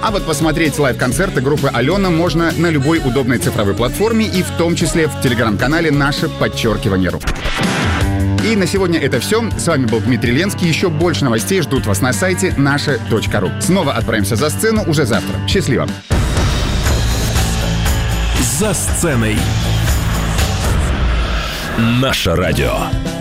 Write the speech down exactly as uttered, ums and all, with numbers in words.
А вот посмотреть лайв-концерты группы «Алена» можно на любой удобной цифровой платформе и в том числе в телеграм-канале «Наше подчеркивание РУ». И на сегодня это все. С вами был Дмитрий Ленский. Еще больше новостей ждут вас на сайте наше точка ру. Снова отправимся за сцену уже завтра. Счастливо! За сценой. Наше радио.